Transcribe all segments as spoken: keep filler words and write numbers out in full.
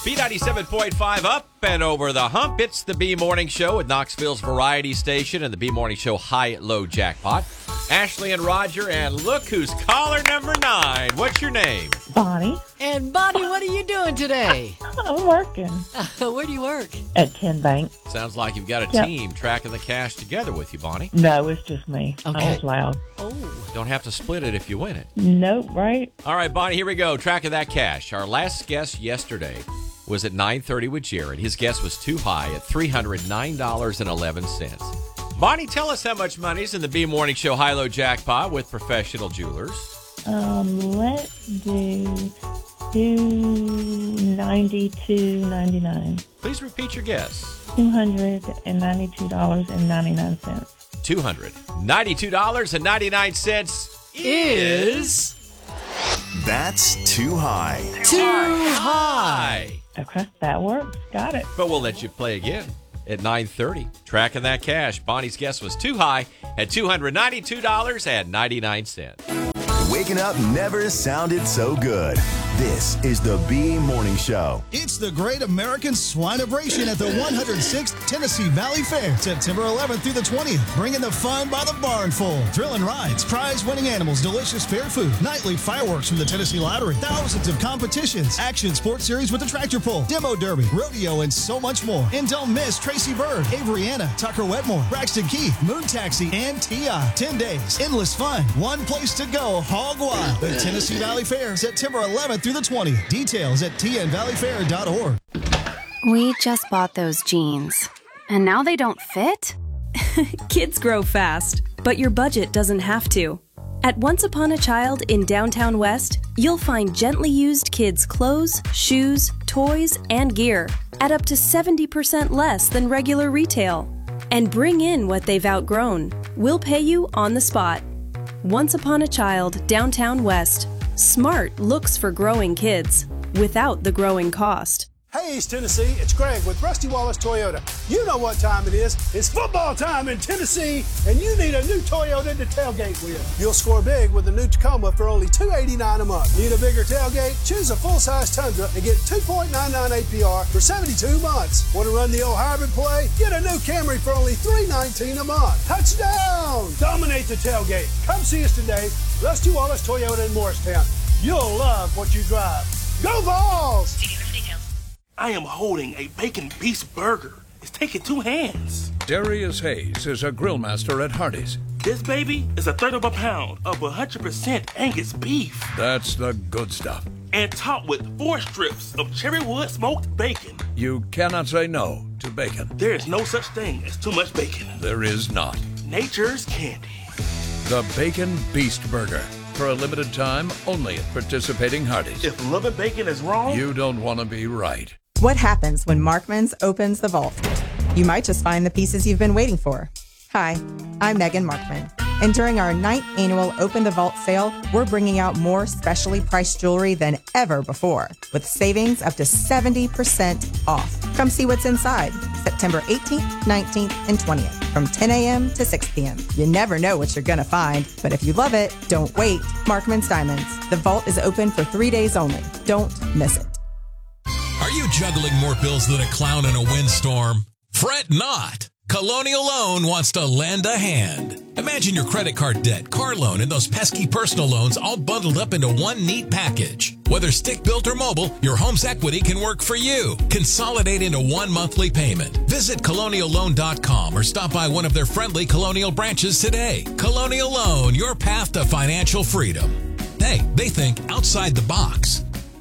B ninety-seven point five up and over the hump. It's the B Morning Show at Knoxville's Variety Station and the B Morning Show High-Low Jackpot. Ashley and Roger, and look who's caller number nine. What's your name? Bonnie. And Bonnie, what are you doing today? I'm working. Uh, where do you work? At Ten Bank. Sounds like you've got a Yep. team tracking the cash together with you, Bonnie. No, it's just me. Okay. I was loud. Oh. Don't have to split it if you win it. Nope, right? All right, Bonnie, here we go. Tracking that cash. Our last guess yesterday was at nine thirty with Jared. His guess was too high at three hundred nine dollars and eleven cents. Bonnie, tell us how much money's in the B Morning Show High-Low Jackpot with Professional Jewelers. Um, let's do two ninety-two ninety-nine. Please repeat your guess. Two hundred and ninety-two dollars and ninety-nine cents. two hundred ninety-two dollars and ninety-nine cents is That's too high. Too high. Okay, that works. Got it. But we'll let you play again at nine thirty. Tracking that cash. Bonnie's guess was too high at two hundred ninety-two dollars and ninety-nine cents. Waking up never sounded so good. This is the B Morning Show. It's the Great American Swineabration at the one hundred sixth Tennessee Valley Fair, September eleventh through the twentieth. Bringing the fun by the barnful. Thrilling rides, prize-winning animals, delicious fair food, nightly fireworks from the Tennessee Lottery, thousands of competitions, action sports series with the tractor pull, demo derby, rodeo, and so much more. And don't miss Tracy Bird, Avery Anna, Tucker Wetmore, Braxton Keith, Moon Taxi, and T I ten days. Endless fun. One place to go. Hog wild. The Tennessee Valley Fair, September eleventh through the twentieth. Details at t n valley fair dot org. We just bought those jeans, and now they don't fit? Kids grow fast, but your budget doesn't have to. At Once Upon a Child in Downtown West, you'll find gently used kids' clothes, shoes, toys, and gear at up to seventy percent less than regular retail. And bring in what they've outgrown. We'll pay you on the spot. Once Upon a Child, Downtown West. Smart looks for growing kids without the growing cost. Hey, East Tennessee, it's Greg with Rusty Wallace Toyota. You know what time it is. It's football time in Tennessee, and you need a new Toyota to tailgate with. You'll score big with a new Tacoma for only two hundred eighty-nine dollars a month. Need a bigger tailgate? Choose a full-size Tundra and get two point nine nine A P R for seventy-two months. Want to run the old hybrid play? Get a new Camry for only three hundred nineteen dollars a month. Touchdown! Dominate the tailgate. Come see us today, Rusty Wallace Toyota in Morristown. You'll love what you drive. Go Vols! I am holding a bacon beast burger. It's taking two hands. Darius Hayes is a grill master at Hardee's. This baby is a third of a pound of one hundred percent Angus beef. That's the good stuff. And topped with four strips of cherry wood smoked bacon. You cannot say no to bacon. There is no such thing as too much bacon. There is not. Nature's candy. The Bacon Beast Burger. For a limited time, only at participating Hardee's. If loving bacon is wrong, you don't want to be right. What happens when Markman's opens the vault? You might just find the pieces you've been waiting for. Hi, I'm Megan Markman, and during our ninth annual Open the Vault sale, we're bringing out more specially priced jewelry than ever before, with savings up to seventy percent off. Come see what's inside, September eighteenth, nineteenth, and twentieth, from ten a.m. to six p.m. You never know what you're gonna find, but if you love it, don't wait. Markman's Diamonds. The vault is open for three days only. Don't miss it. Are you juggling more bills than a clown in a windstorm? Fret not. Colonial Loan wants to lend a hand. Imagine your credit card debt, car loan, and those pesky personal loans all bundled up into one neat package. Whether stick-built or mobile, your home's equity can work for you. Consolidate into one monthly payment. Visit colonial loan dot com or stop by one of their friendly Colonial branches today. Colonial Loan, your path to financial freedom. Hey, they think outside the box.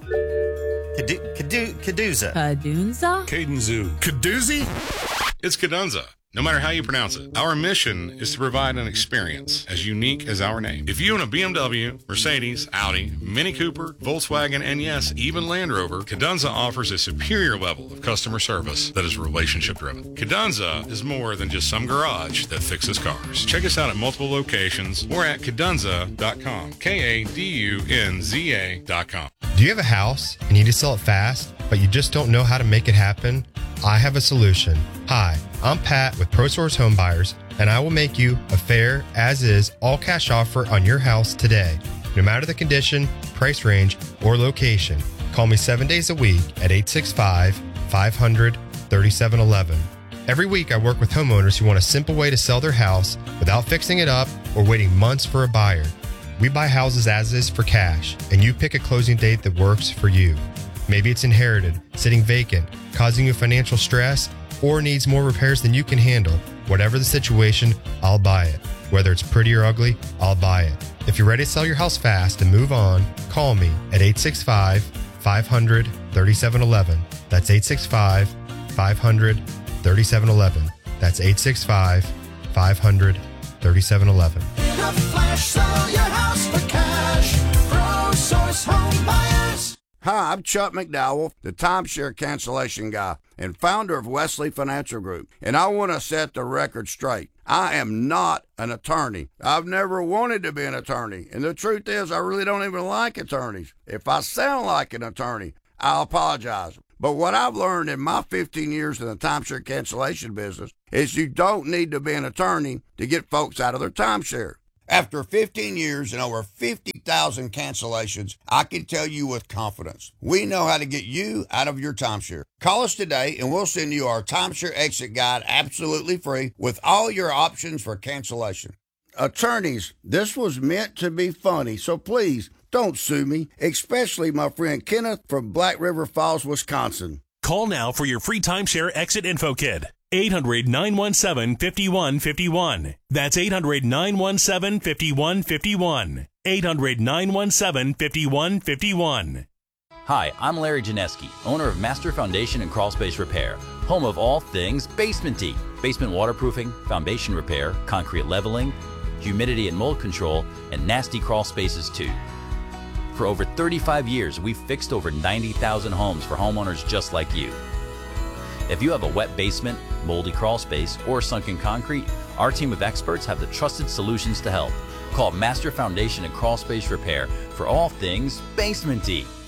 Kadu- Kaduza. Kadunza? Cadenzu. Kadoozy? It's Cadunza. No matter how you pronounce it, our mission is to provide an experience as unique as our name. If you own a B M W, Mercedes, Audi, Mini Cooper, Volkswagen, and yes, even Land Rover, Cadunza offers a superior level of customer service that is relationship-driven. Cadunza is more than just some garage that fixes cars. Check us out at multiple locations or at cadunza dot com. K A D U N Z A dot com. Do you have a house and you need to sell it fast, but you just don't know how to make it happen? I have a solution. Hi, I'm Pat with ProSource Home Buyers, and I will make you a fair, as-is, all-cash offer on your house today. No matter the condition, price range, or location, Call me seven days a week at eight six five, five hundred, thirty-seven eleven. Every week I work with homeowners who want a simple way to sell their house without fixing it up or waiting months for a buyer. We buy houses as is for cash, and you pick a closing date that works for you. Maybe it's inherited, sitting vacant, causing you financial stress, or needs more repairs than you can handle. Whatever the situation, I'll buy it. Whether it's pretty or ugly, I'll buy it. If you're ready to sell your house fast and move on, call me at eight six five, five hundred, thirty-seven eleven. That's eight six five, five hundred, thirty-seven eleven. That's eight six five, five hundred, thirty-seven eleven. In a flash, sell your house for cash. Pro Source Home Buyers. Hi, I'm Chuck McDowell, the timeshare cancellation guy and founder of Wesley Financial Group, and I want to set the record straight. I am not an attorney. I've never wanted to be an attorney, and the truth is I really don't even like attorneys. If I sound like an attorney, I'll apologize. But what I've learned in my fifteen years in the timeshare cancellation business is you don't need to be an attorney to get folks out of their timeshare. After fifteen years and over fifty thousand cancellations, I can tell you with confidence, we know how to get you out of your timeshare. Call us today and we'll send you our timeshare exit guide absolutely free with all your options for cancellation. Attorneys, this was meant to be funny, so please don't sue me, especially my friend Kenneth from Black River Falls, Wisconsin. Call now for your free timeshare exit info kit. eight hundred, nine one seven, five one five one. That's eight hundred, nine one seven, five one five one. eight hundred, nine one seven, five one five one. Hi, I'm Larry Janeski, owner of Master Foundation and Crawl Space Repair, home of all things basement-y. Basement waterproofing, foundation repair, concrete leveling, humidity and mold control, and nasty crawl spaces too. For over thirty-five years, we've fixed over ninety thousand homes for homeowners just like you. If you have a wet basement, moldy crawl space, or sunken concrete, our team of experts have the trusted solutions to help. Call Master Foundation and Crawl Space Repair for all things basement-y.